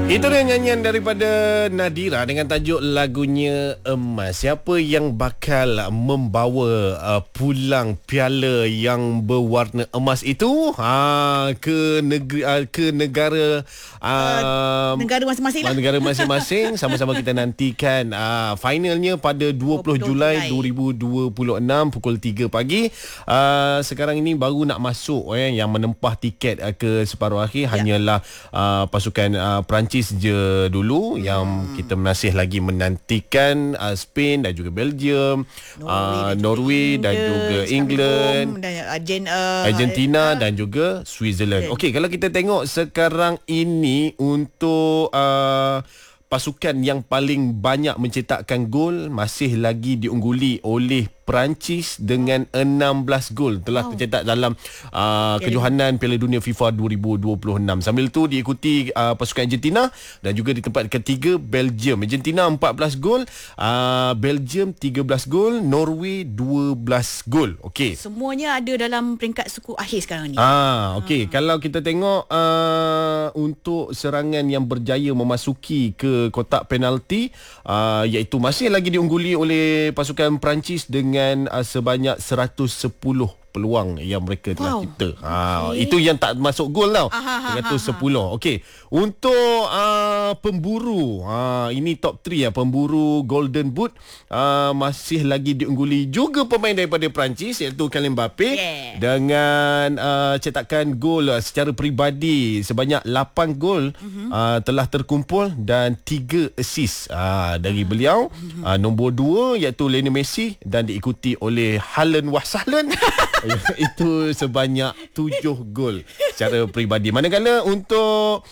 Itu dia nyanyian daripada Nadira dengan tajuk lagunya Emas. Siapa yang bakal membawa pulang piala yang berwarna emas itu ke negeri ke negara negara masing-masing lah. Negara masing-masing. Sama-sama kita nantikan finalnya pada 20 Julai 2026 pukul 3 pagi. Sekarang ini baru nak masuk yang menempah tiket ke separuh akhir hanyalah pasukan Perancis je dulu yang kita masih lagi menantikan Spain dan juga Belgium, Norway dan juga England, Argentina dan juga Switzerland. Okey, kalau kita tengok sekarang ini untuk pasukan yang paling banyak mencetakkan gol masih lagi diungguli oleh Perancis dengan 16 gol telah tercetak dalam kejohanan Piala Dunia FIFA 2026. Sambil itu diikuti pasukan Argentina dan juga di tempat ketiga Belgium. Argentina 14 gol, Belgium 13 gol, Norway 12 gol. Okey. Semuanya ada dalam peringkat suku akhir sekarang ni. Okey, kalau kita tengok untuk serangan yang berjaya memasuki ke kotak penalti iaitu masih lagi diungguli oleh pasukan Perancis dengan sebanyak 110 peluang yang mereka telah cipta. Itu yang tak masuk gol tau. 110. Okey. Untuk pemburu, ini top 3 pemburu Golden Boot masih lagi diungguli juga pemain daripada Perancis iaitu Kylian Mbappe dengan cetakan gol secara peribadi sebanyak 8 gol telah terkumpul dan 3 assist dari beliau. Nombor 2 iaitu Lionel Messi dan diikuti oleh Haaland Wahsahlan itu sebanyak 7 gol secara peribadi. Manakala untuk